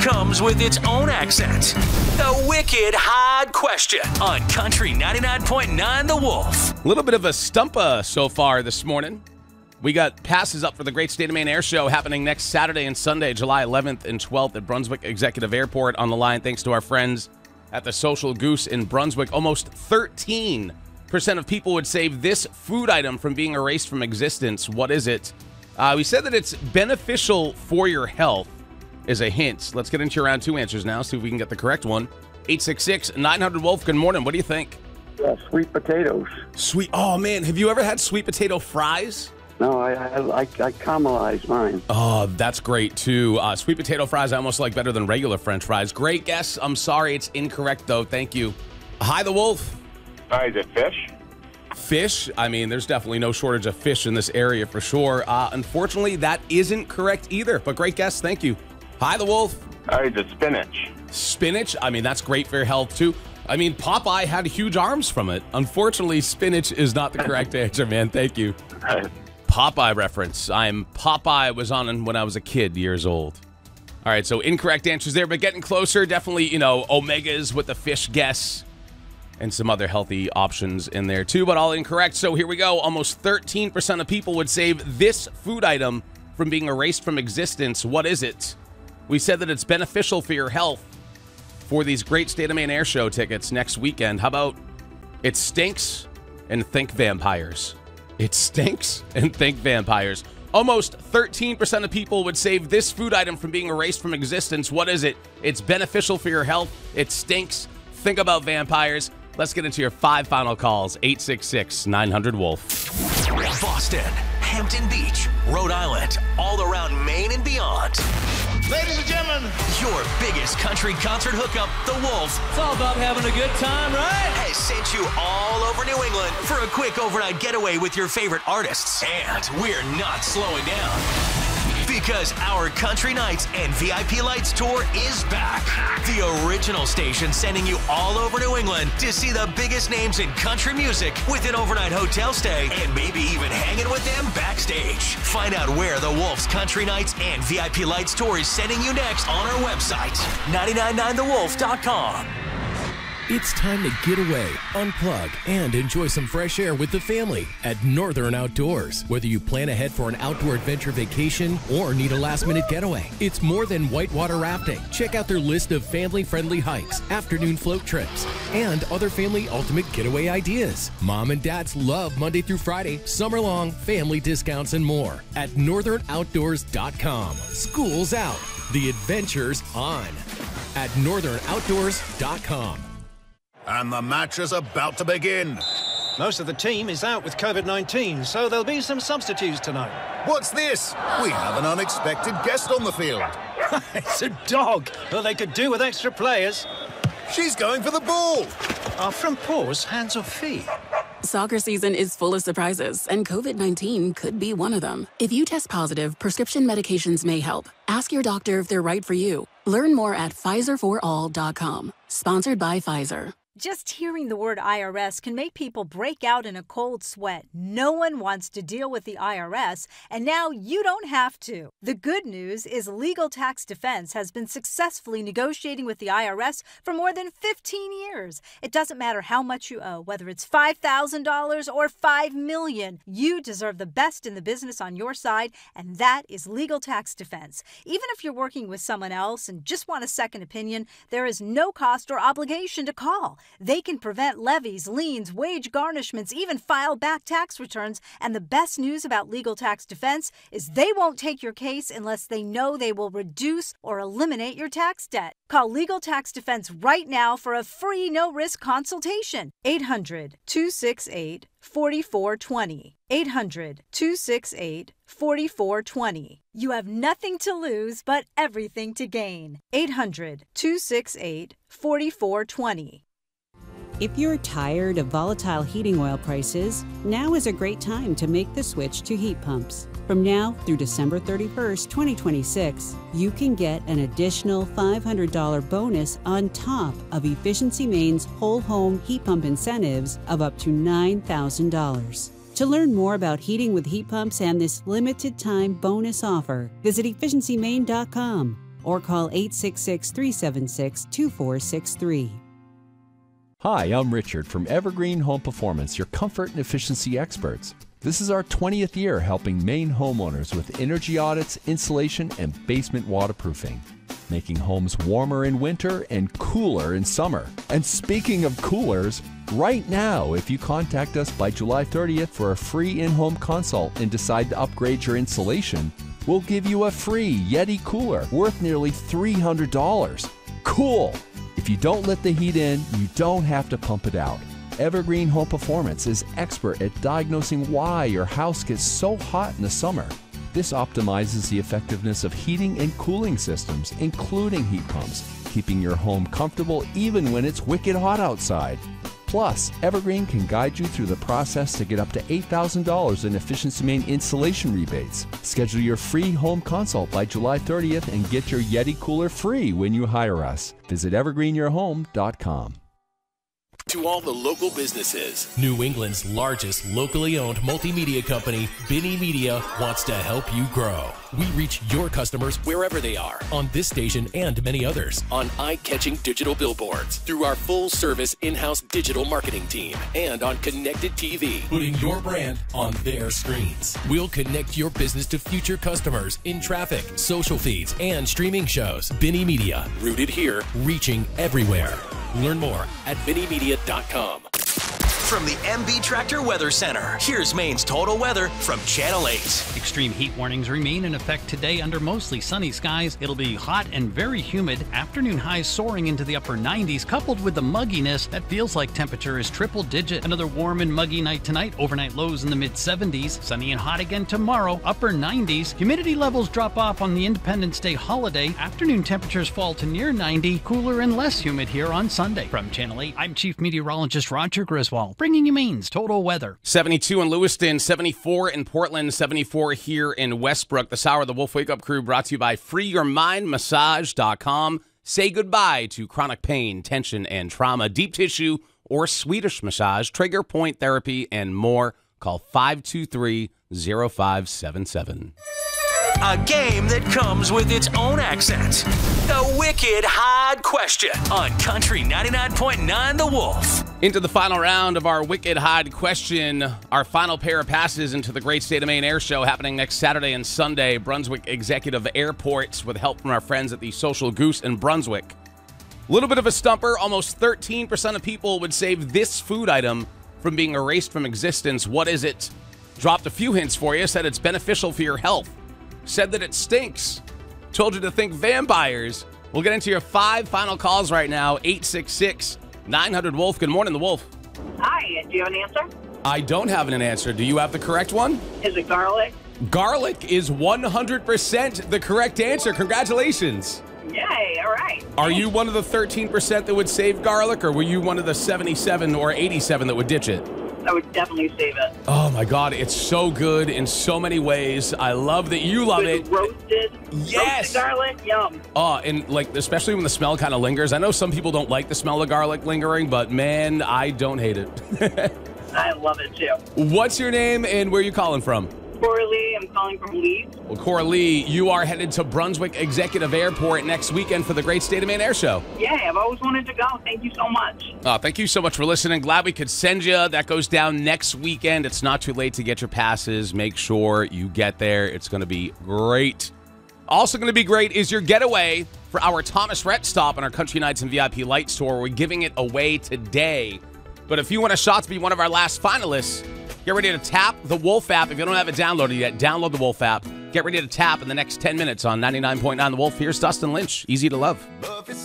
comes with its own accent. The Wicked Hard Question on Country 99.9 The Wolf. A little bit of a stumpa so far this morning. We got passes up for the Great State of Maine Air Show happening next Saturday and Sunday, July 11th and 12th at Brunswick Executive Airport. On the line, thanks to our friends at the Social Goose in Brunswick. Almost 13% of people would save this food item from being erased from existence. What is it? We said that it's beneficial for your health is a hint. Let's get into your round two answers now, see if we can get the correct one. 866-900-WOLF. Good morning. What do you think? Sweet potatoes. Sweet. Oh, man. Have you ever had sweet potato fries? No, I caramelize mine. Oh, that's great, too. Sweet potato fries I almost like better than regular French fries. Great guess. I'm sorry. It's incorrect, though. Thank you. Hi, the Wolf. Hi, is it fish? Fish? I mean, there's definitely no shortage of fish in this area for sure. Unfortunately, that isn't correct either, but great guess. Thank you. Hi, the Wolf. Hi, is it spinach? Spinach? I mean, that's great for your health, too. I mean, Popeye had huge arms from it. Unfortunately, spinach is not the correct answer, man. Thank you. Popeye reference. Popeye was on when I was a kid, years old. All right, so incorrect answers there, but getting closer. Definitely, omegas with the fish guess and some other healthy options in there too, but all incorrect. So here we go. Almost 13% of people would save this food item from being erased from existence. What is it? We said that it's beneficial for your health for these Great State of Maine Air Show tickets next weekend. How about it stinks and think vampires? It stinks and think vampires. Almost 13% of people would save this food item from being erased from existence. What is it? It's beneficial for your health. It stinks. Think about vampires. Let's get into your 5 final calls. 866-900-WOLF. Boston, Hampton Beach, Rhode Island, all around Maine and beyond. Ladies and gentlemen, Your biggest country concert hookup, The Wolf, it's all about having a good time, right? has sent you all over New England for a quick overnight getaway with your favorite artists. And we're not slowing down, because our Country Nights and VIP Lights tour is back. The original station sending you all over New England to see the biggest names in country music with an overnight hotel stay and maybe even hanging with them backstage. Find out where the Wolf's Country Nights and VIP Lights tour is sending you next on our website, 999thewolf.com. It's time to get away, unplug, and enjoy some fresh air with the family at Northern Outdoors. Whether you plan ahead for an outdoor adventure vacation or need a last-minute getaway, it's more than whitewater rafting. Check out their list of family-friendly hikes, afternoon float trips, and other family ultimate getaway ideas. Mom and dads love Monday through Friday, summer-long family discounts, and more at northernoutdoors.com. School's out. The adventure's on at northernoutdoors.com. And the match is about to begin. Most of the team is out with COVID-19, so there'll be some substitutes tonight. What's this? We have an unexpected guest on the field. It's a dog. Well, they could do with extra players. She's going for the ball. Are from paws, hands or feet? Soccer season is full of surprises, and COVID-19 could be one of them. If you test positive, prescription medications may help. Ask your doctor if they're right for you. Learn more at PfizerForAll.com. Sponsored by Pfizer. Just hearing the word IRS can make people break out in a cold sweat. No one wants to deal with the IRS, and now you don't have to. The good news is Legal Tax Defense has been successfully negotiating with the IRS for more than 15 years. It doesn't matter how much you owe, whether it's $5,000 or $5 million. You deserve the best in the business on your side, and that is Legal Tax Defense. Even if you're working with someone else and just want a second opinion, there is no cost or obligation to call. They can prevent levies, liens, wage garnishments, even file back tax returns. And the best news about Legal Tax Defense is they won't take your case unless they know they will reduce or eliminate your tax debt. Call Legal Tax Defense right now for a free no-risk consultation. 800-268-4420. 800-268-4420. You have nothing to lose but everything to gain. 800-268-4420. If you're tired of volatile heating oil prices, now is a great time to make the switch to heat pumps. From now through December 31st, 2026, you can get an additional $500 bonus on top of Efficiency Maine's whole home heat pump incentives of up to $9,000. To learn more about heating with heat pumps and this limited time bonus offer, visit efficiencymaine.com or call 866-376-2463. Hi, I'm Richard from Evergreen Home Performance, your comfort and efficiency experts. This is our 20th year helping Maine homeowners with energy audits, insulation, and basement waterproofing, making homes warmer in winter and cooler in summer. And speaking of coolers, right now, if you contact us by July 30th for a free in-home consult and decide to upgrade your insulation, we'll give you a free Yeti cooler worth nearly $300. Cool! If you don't let the heat in, you don't have to pump it out. Evergreen Home Performance is expert at diagnosing why your house gets so hot in the summer. This optimizes the effectiveness of heating and cooling systems, including heat pumps, keeping your home comfortable even when it's wicked hot outside. Plus, Evergreen can guide you through the process to get up to $8,000 in Efficiency Maine insulation rebates. Schedule your free home consult by July 30th and get your Yeti cooler free when you hire us. Visit evergreenyourhome.com. To all the local businesses, New England's largest locally owned multimedia company, Binny Media, wants to help you grow. We reach your customers wherever they are on this station and many others on eye-catching digital billboards through our full-service in-house digital marketing team and on connected TV, putting your brand on their screens. We'll connect your business to future customers in traffic, social feeds, and streaming shows. Binny Media, rooted here, reaching everywhere. Learn more at BinnyMedia.com. From the MB Tractor Weather Center, here's Maine's total weather from Channel 8. Extreme heat warnings remain in effect today under mostly sunny skies. It'll be hot and very humid. Afternoon highs soaring into the upper 90s, coupled with the mugginess that feels like temperature is triple digit. Another warm and muggy night tonight. Overnight lows in the mid 70s. Sunny and hot again tomorrow, upper 90s. Humidity levels drop off on the Independence Day holiday. Afternoon temperatures fall to near 90. Cooler and less humid here on Sunday. From Channel 8, I'm Chief Meteorologist Roger Griswold, bringing you Maine's total weather. 72 in Lewiston, 74 in Portland, 74 here in Westbrook. This hour of the Wolf Wake Up Crew brought to you by FreeYourMindMassage.com. Say goodbye to chronic pain, tension, and trauma. Deep tissue or Swedish massage, trigger point therapy, and more. Call 523-0577. A game that comes with its own accent. The Wicked Hard Question on Country 99.9 The Wolf. Into the final round of our Wicked Hard Question, our final pair of passes into the Great State of Maine Air Show happening next Saturday and Sunday. Brunswick Executive Airports with help from our friends at the Social Goose in Brunswick. A little bit of a stumper. Almost 13% of people would save this food item from being erased from existence. What is it? Dropped a few hints for you. Said it's beneficial for your health. Said that it stinks. Told you to think vampires. We'll get into your 5 final calls right now. 866-900-WOLF. Good morning, The Wolf. Hi, do you have an answer? I don't have an answer. Do you have the correct one? Is it garlic? Garlic is 100% the correct answer. Congratulations. Yay, all right. Are you one of the 13% that would save garlic, or were you one of the 77 or 87 that would ditch it? I would definitely save it. Oh my God, it's so good in so many ways. I love that you love it. Roasted. Yes. Roasted garlic, yum. Oh, and like, especially when the smell kind of lingers. I know some people don't like the smell of garlic lingering, but man, I don't hate it. I love it too. What's your name and where are you calling from? Coralie, I'm calling from Leeds. Well, Coralie, you are headed to Brunswick Executive Airport next weekend for the Great State of Maine Air Show. Yeah, I've always wanted to go. Thank you so much. Thank you so much for listening. Glad we could send you. That goes down next weekend. It's not too late to get your passes. Make sure you get there. It's going to be great. Also going to be great is your getaway for our Thomas Rhett stop on our Country Nights and VIP Lights tour. We're giving it away today. But if you want a shot to be one of our last finalists, get ready to tap the Wolf app. If you don't have it downloaded yet, download the Wolf app. Get ready to tap in the next 10 minutes on 99.9 The Wolf. Here's Dustin Lynch. Easy to love.